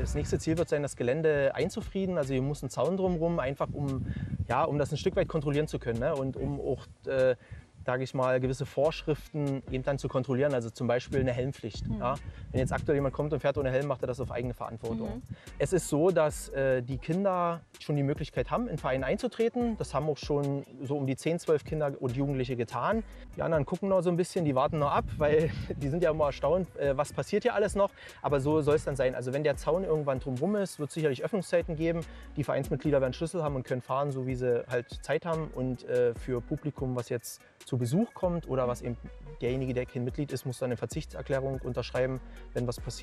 Das nächste Ziel wird sein, das Gelände einzufrieden. Also hier muss ein Zaun drumherum, einfach um das ein Stück weit kontrollieren zu können, ne? Und um auch, sage ich mal, gewisse Vorschriften eben dann zu kontrollieren. Also zum Beispiel eine Helmpflicht. Ja? Wenn jetzt aktuell jemand kommt und fährt ohne Helm, macht er das auf eigene Verantwortung. Es ist so, dass die Kinder schon die Möglichkeit haben, in den Verein einzutreten. Das haben auch schon so um die 10, 12 Kinder und Jugendliche getan. Die anderen gucken noch so ein bisschen, die warten noch ab, weil die sind ja immer erstaunt, was passiert hier alles noch. Aber so soll es dann sein. Also wenn der Zaun irgendwann drumherum ist, wird es sicherlich Öffnungszeiten geben. Die Vereinsmitglieder werden Schlüssel haben und können fahren, so wie sie halt Zeit haben. Und für Publikum, was jetzt zu Besuch kommt oder was eben derjenige, der kein Mitglied ist, muss dann eine Verzichtserklärung unterschreiben, wenn was passiert.